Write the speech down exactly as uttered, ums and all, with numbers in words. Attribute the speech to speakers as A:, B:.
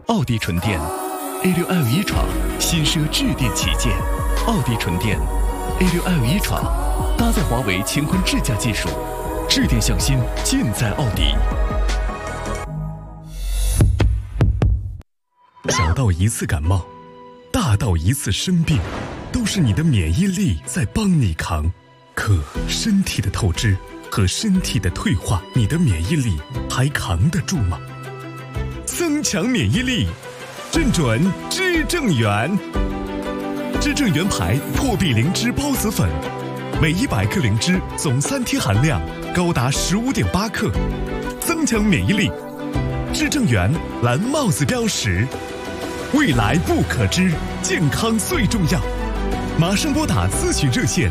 A: 奥迪纯电 A 六 L 一 闯，新奢智电旗舰，奥迪纯电 A 六 L 一 闯，搭载华为乾坤智驾技术，智电向新尽在奥迪。小到一次感冒，大到一次生病，都是你的免疫力在帮你扛。可身体的透支和身体的退化，你的免疫力还扛得住吗？增强免疫力，正准知正元。知正元牌破壁灵芝孢子粉，每一百克灵芝总三贴含量高达十五点八克，增强免疫力。知正元蓝帽子标识，未来不可知，健康最重要。马上拨打咨询热线